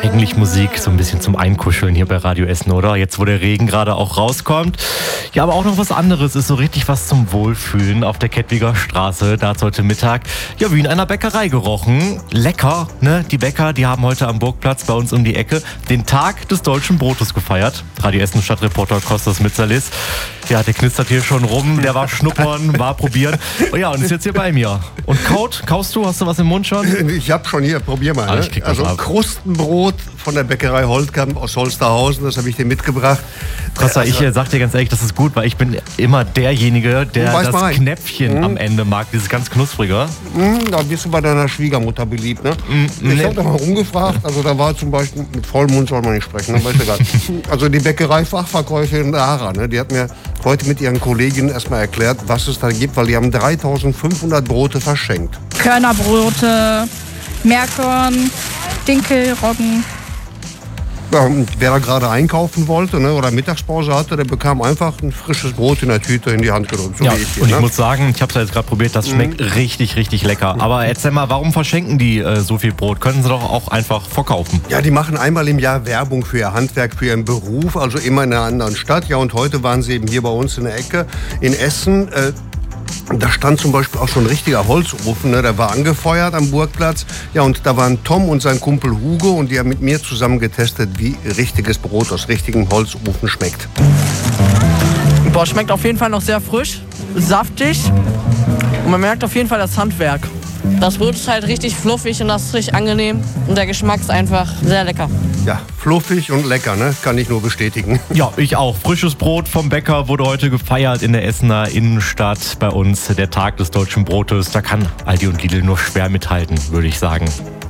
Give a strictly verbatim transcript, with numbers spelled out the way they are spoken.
Eigentlich Musik so ein bisschen zum Einkuscheln hier bei Radio Essen, oder? Jetzt, wo der Regen gerade auch rauskommt. Ja, aber auch noch was anderes ist so richtig was zum Wohlfühlen auf der Kettwiger Straße. Da hat es heute Mittag ja wie in einer Bäckerei gerochen. Lecker, ne? Die Bäcker, die haben heute am Burgplatz bei uns um die Ecke den Tag des deutschen Brotes gefeiert. Radio Essen Stadtreporter Kostas Mitzalis. Ja, der knistert hier schon rum, der war schnuppern, war probieren. Oh ja, und ist jetzt hier bei mir. Und kaut, kaust du? Hast du was im Mund schon? Ich hab schon hier, probier mal. Ah, Ne? ich krieg Also was ab. Krustenbrot von der Bäckerei Holtkamp aus Holsterhausen, das habe ich dir mitgebracht. Costa, Also, ich äh, sag dir ganz ehrlich, das ist gut, weil ich bin immer derjenige, der Beiß mal das rein. Knäpfchen Mhm. am Ende mag, dieses ganz knusprige. mh, da bist du bei deiner Schwiegermutter beliebt, ne? Ich nee. habe da mal rumgefragt, also da war zum Beispiel, mit vollem Mund soll man nicht sprechen, ne? Weißt du gar nicht. Also die Bäckerei-Fachverkäuferin Lara, ne? Die hat mir heute mit ihren Kolleginnen erstmal erklärt, was es da gibt, weil die haben dreitausendfünfhundert Brote verschenkt. Körnerbrote, Meerkorn, Dinkel, Roggen. Ja, und wer da gerade einkaufen wollte, ne, oder Mittagspause hatte, der bekam einfach ein frisches Brot in der Tüte in die Hand gedrückt. So Ja, wie ich hier, und ich ne? muss sagen, ich habe es ja jetzt gerade probiert, das schmeckt richtig, richtig lecker. Aber erzähl mal, warum verschenken die äh, so viel Brot? Können sie doch auch einfach verkaufen. Ja, die machen einmal im Jahr Werbung für ihr Handwerk, für ihren Beruf, also immer in einer anderen Stadt. Ja, und heute waren sie eben hier bei uns in der Ecke in Essen. Äh, Da stand zum Beispiel auch schon ein richtiger Holzofen, ne? Der war angefeuert am Burgplatz. Ja, und da waren Tom und sein Kumpel Hugo und die haben mit mir zusammen getestet, wie richtiges Brot aus richtigem Holzofen schmeckt. Boah, schmeckt auf jeden Fall noch sehr frisch, saftig und man merkt auf jeden Fall das Handwerk. Das Brot ist halt richtig fluffig und das ist richtig angenehm und der Geschmack ist einfach sehr lecker. Ja, fluffig und lecker, ne? Kann ich nur bestätigen. Ja, ich auch. Frisches Brot vom Bäcker wurde heute gefeiert in der Essener Innenstadt bei uns. Der Tag des deutschen Brotes. Da kann Aldi und Lidl nur schwer mithalten, würde ich sagen.